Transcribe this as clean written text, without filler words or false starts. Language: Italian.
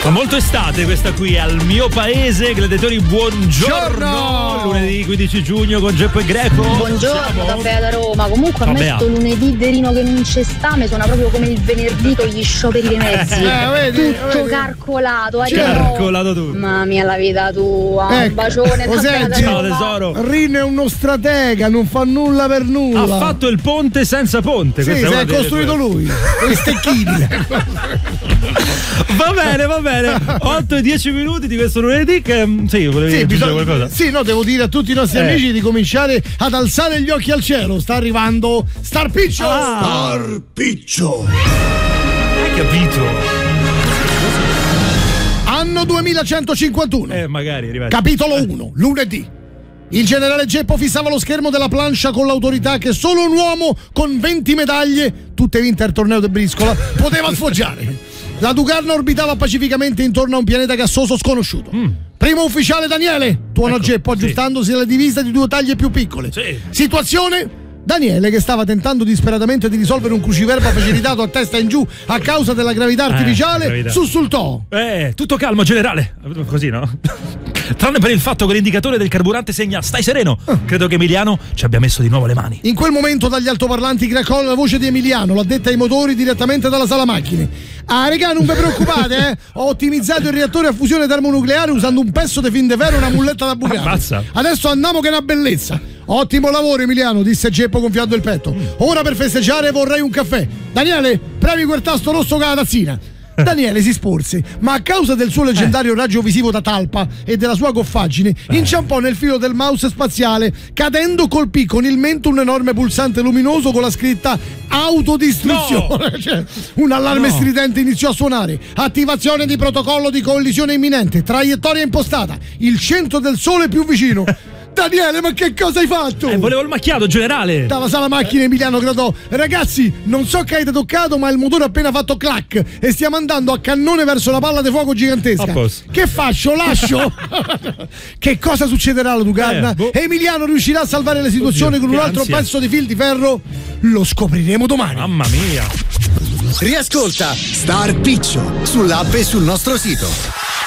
Ma molto estate questa qui, al mio paese. Gladiatori, buongiorno. Lunedì 15 giugno con Geppo e Greco. Buongiorno da Bea da Roma. Comunque a me sto lunedì verino che non c'è sta, mi suona proprio come il venerdì con gli scioperi dei mezzi. Tutto carcolato, carcolato tutto. Mamma mia, la vita tua. Un bacione da Bea da ciao Roma. tesoro. Rin è uno stratega, non fa nulla per nulla. Ha fatto il ponte senza ponte. Sì, si è costruito lui. Con i stecchini. Va bene. 8 e 10 minuti di questo lunedì che volevi aggiungere qualcosa? Sì, no, devo dire a tutti i nostri amici di cominciare ad alzare gli occhi al cielo. Sta arrivando Starpiccio. Starpiccio. Hai capito? Anno 2151. Magari arrivati. Capitolo 1, lunedì. Il generale Geppo fissava lo schermo della plancia con l'autorità che solo un uomo con 20 medaglie, tutte vinte al torneo di briscola, poteva sfoggiare. La Ducarna orbitava pacificamente intorno a un pianeta gassoso sconosciuto. Primo ufficiale Daniele, tuonò Geppo aggiustandosi alla divisa di 2 taglie più piccole. Situazione: Daniele, che stava tentando disperatamente di risolvere un cruciverba facilitato a testa in giù a causa della gravità artificiale, sussultò: tutto calmo, generale. Così, no? Tranne per il fatto che l'indicatore del carburante segna stai sereno. Credo che Emiliano ci abbia messo di nuovo le mani. In quel momento dagli altoparlanti cracò la voce di Emiliano, l'addetta ai motori direttamente dalla sala macchine. Regà, non vi preoccupate, ho ottimizzato il reattore a fusione termonucleare usando un pezzo di fin de vero e una mulletta da bucare. Adesso andiamo che è una bellezza. Ottimo lavoro Emiliano, disse Geppo gonfiando il petto. Ora per festeggiare vorrei un caffè. Daniele, premi quel tasto rosso con la tazzina. Daniele si sporse, ma a causa del suo leggendario raggio visivo da talpa e della sua goffaggine inciampò nel filo del mouse spaziale, cadendo colpì con il mento un enorme pulsante luminoso con la scritta autodistruzione. Un allarme stridente iniziò a suonare. Attivazione di protocollo di collisione imminente, traiettoria impostata, il centro del sole più vicino. Daniele, ma che cosa hai fatto? Volevo il macchiato, generale. Dalla sala macchine Emiliano gridò: ragazzi, non so che avete toccato, ma il motore ha appena fatto clac e stiamo andando a cannone verso la palla di fuoco gigantesca. Che faccio? Lascio? Che cosa succederà alla Ducarna? Emiliano riuscirà a salvare la situazione con un altro pezzo di fil di ferro? Lo scopriremo domani. Mamma mia. Riascolta Starpiccio sull'app e sul nostro sito.